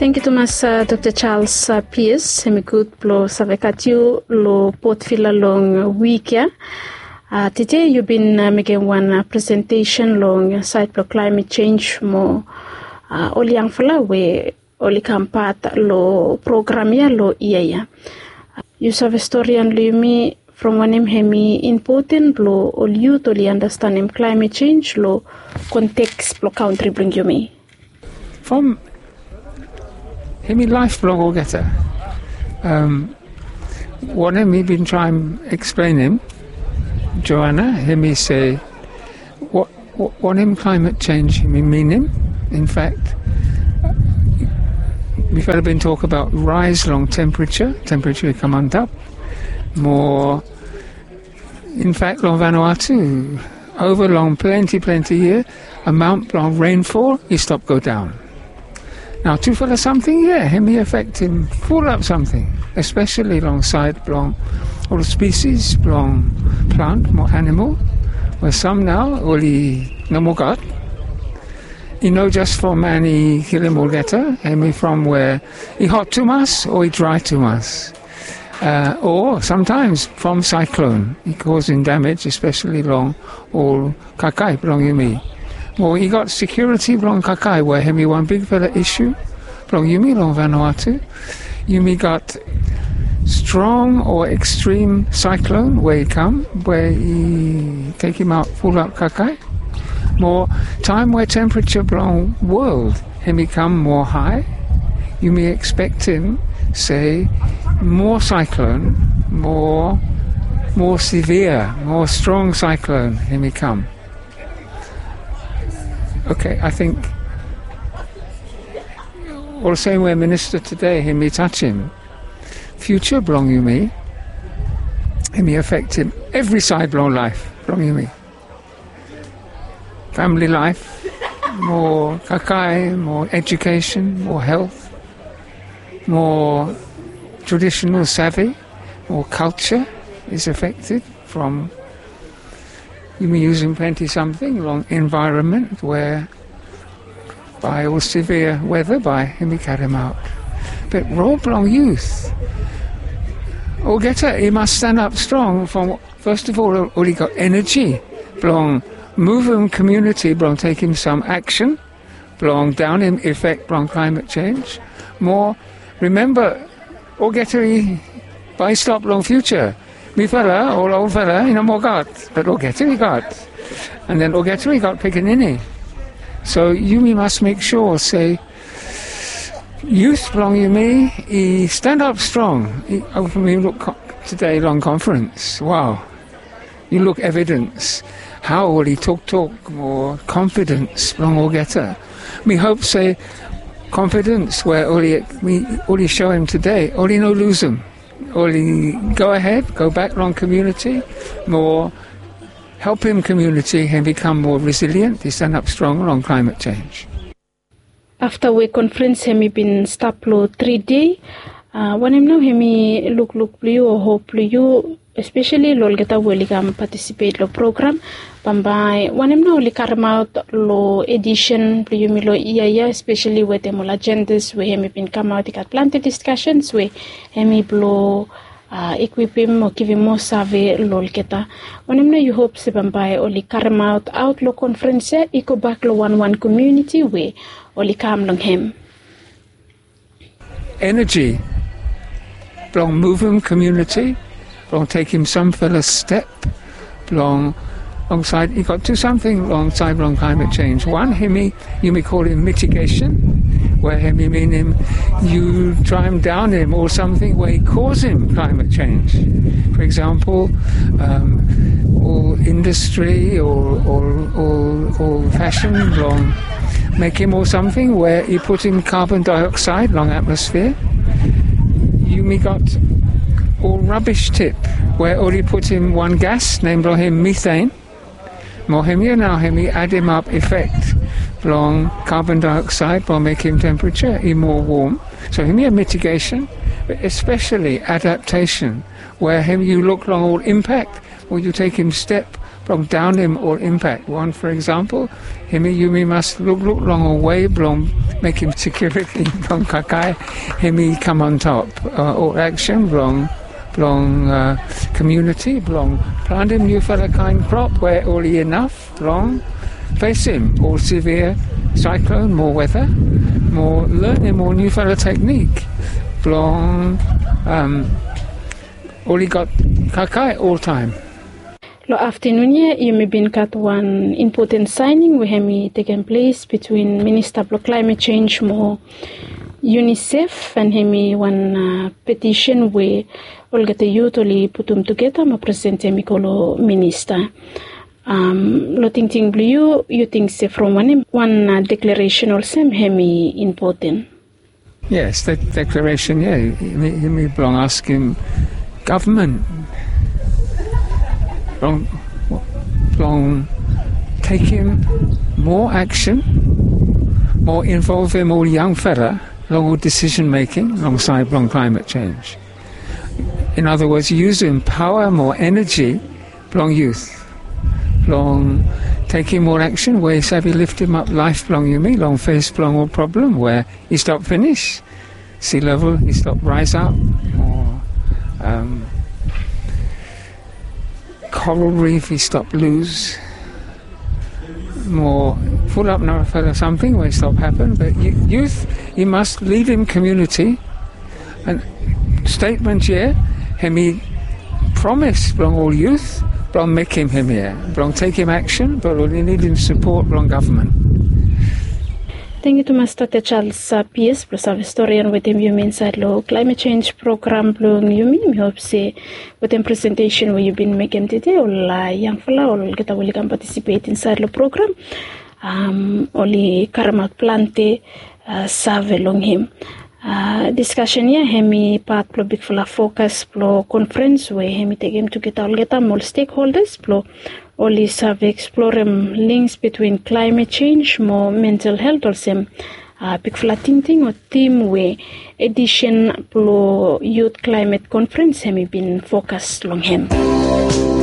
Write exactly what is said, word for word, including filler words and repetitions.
Thank you to mas uh, Doctor Charles uh, Pierce. Hemikut plo savekatiu lo portfila long week ya. Uh, today you've been uh, making one uh, presentation long side plo climate change mo uh, oli yang fala we oli kampat lo program ya lo iya ya. Uh, Yusuf historian lumi from one him hemi important lo all youth oli understand him climate change lo context plo country bring you me. From hemi life blog or getter. Um, what him he been trying to explain him, Joanna, hemi say what what, what him climate change hemi mean him. In fact, we've had been talk about rise long temperature, temperature come on up. More in fact long Vanuatu over long plenty plenty year amount long rainfall he stop go down. Now, to follow something, yeah, him he affect him full up something, especially alongside long all species, long plant, more animal, where some now only no more got. You know, just for man he kill him all getter, him he from where he hot too much or he dry too much. Uh, or sometimes from cyclone, he causing damage, especially long all kakai belong you me. Well, he got security long kakai where him he one big fella issue long you me long Vanuatu. You me got strong or extreme cyclone where he come, where he take him out full up kakai. More time where temperature belong world him he come more high. You may expect him say more cyclone, more more severe, more strong cyclone him he come. Okay, I think all the same way minister today him he touch him. Future belong you me. Him he affect him every side belong life belong you me. Family life, more kakai, more education, more health, more traditional savvy, more culture is affected from you mean using plenty something along environment where by all severe weather by him he cut him out. But raw belong youth. Or getter he must stand up strong from first of all all he got energy belong move him community belong take him some action belong down him effect belong climate change. More remember or getter he by stop long future. Me fella, or old fella, you know, more got, but Ogetter he got. And then Ogetter he got Piccaninny. So you me must make sure, say, youth belong you me, he stand up strong. He, oh, for me, look co- today, long conference, wow. You look evidence. How will he talk, talk, more confidence belong Ogetter. Me hope, say, confidence where all he, me, all he show him today, all he no lose him. Only go ahead, go back long community, more help him community and become more resilient, he stand up strong on climate change. After we conference hemi been stop lo three day, uh, when him now hemi look look blue or hope blue, especially lol geta welcome participate lo program, pambai when him now li carry out lo edition blue mi lo iya iya, especially with them all agendas we hemi been come out got plenty discussions we hemi blow uh, equip him or give him more survey lol geta. When him now you hope se pambai or li carry out out lo conference eco back lo one one community we or li come long him. Energy, long move him community. Long take him some fella step long alongside he got to something alongside long climate change. One him he, you may call him mitigation, where him he mean him you try him down him or something where he cause him climate change. For example, um, all industry or or or, or fashion long make him or something where he put him carbon dioxide long atmosphere. You may got or rubbish tip, where only put him one gas, named him methane. More him you now him he add him up effect, long carbon dioxide, will make him temperature, he more warm. So him here mitigation, but especially adaptation, where him you look long all impact, or you take him step Blong down him or impact. One, for example, him Yumi must look look long away, blong make him security, blong kakai, him come on top. Uh, or action, blong blong uh, community, blong plant him new fella kind crop where only enough, blong face him, or severe cyclone, more weather, more learn him more new fella technique, blong um only got kakai all time. Lo afternoon ye, you may been cut one important signing we have taken place between Minister of Climate Change mo UNICEF and hemi one uh, petition we all get the youth only put them together ma present hemi kolo minister. Um, lo ting ting blue you think say from one one uh, declaration also hemi important. Yes, that declaration, yeah, he me belong asking government belong, belong taking more action, more involving more young fella, long decision making alongside long climate change. In other words, using power, more energy, long youth, long taking more action where savvy lift him up life long you mean, long face long all problem where he stop finish, sea level he stop rise up, or um, coral reef he stop lose, more full up now for something where stop happen. But youth, he must lead in community and statement here, him he promise from all youth, from make him him here, from take him action, but only needing support from government. Thank you to Master Charles P S plus our historian with him you mean inside lo climate change program blowing you mean hope say with him presentation where you've been making today or young fella or get a will can participate inside the program. Um only karamak plante uh, serve along him. Uh, discussion here hemi part plo big fula focus plo conference where hemi take him to get all get all stakeholders plo only serve explore um, links between climate change more mental health or some uh, big fula ting ting or team where edition plo youth climate conference hemi been focused long him.